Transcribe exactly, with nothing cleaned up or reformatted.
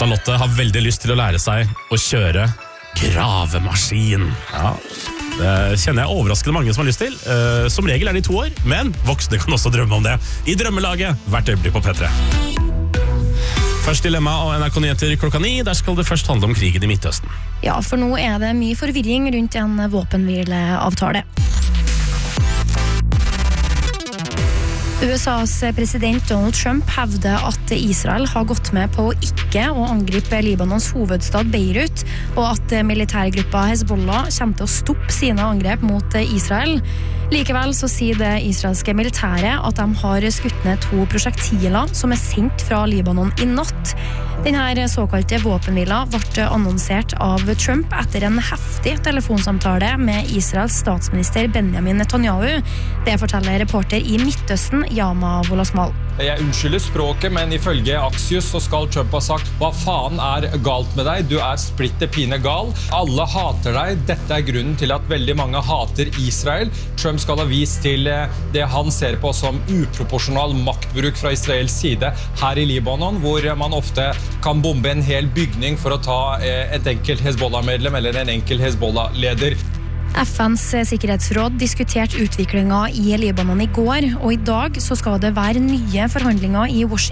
Charlotte har veldig lyst til å lære seg å kjøre gravemaskin. Ja, det kjenner jeg overraskende mange som har lyst til. Uh, som regel er de to år, men voksne kan også drømme om det. I drømmelaget, hvert øyeblikk på P tre. Først dilemma og N R K Nyheter klokka ni. Der skal det først handle om krigen i Midtøsten. Ja, for nå er det mye forvirring rundt en våpenhvileavtale. U S A's president Donald Trump hevder at Israel har gått med på å ikke å angripe Libanons hovedstad Beirut, og at militærgruppa Hezbollah kommer til å stoppe sine angrep mot Israel. Likevel så sier det israelske militæret at de har skutt ned to prosjektiler som er sendt fra Libanon i natt. Denne såkalte våpenhvila ble annonsert av Trump etter en heftig telefonsamtale med Israels statsminister Benjamin Netanyahu. Det forteller reporter i Midtøsten, Yama Wolasmal. Jeg unnskylder språket, men ifølge Axios så skal Trump ha sagt hva faen er galt med deg? Du er splitte pine gal. Alle hater deg. Dette er grunnen til at veldig mange hater Israel. Trump skal ha vist til det han ser på som uproporsjonal maktbruk fra Israels side her i Libanon, hvor man ofte kan bombe en hel bygning for å ta et enkelt Hezbollah-medlem eller en enkel Hezbollah-leder. F N's sikkerhetsråd diskuterte utviklingen i Libanon i går, og i dag så skal det være nye forhandlinger i Washington